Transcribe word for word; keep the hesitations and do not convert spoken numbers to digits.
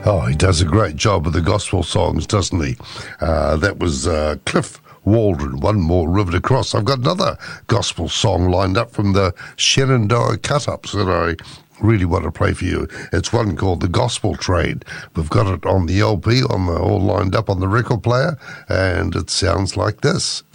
Oh, he does a great job with the gospel songs, doesn't he? Uh, that was uh, Cliff Waldron, One More River to Cross. I've got another gospel song lined up from the Shenandoah Cut-Ups that I really want to play for you. It's one called The Gospel Train. We've got it on the L P, on the, all lined up on the record player, and it sounds like this.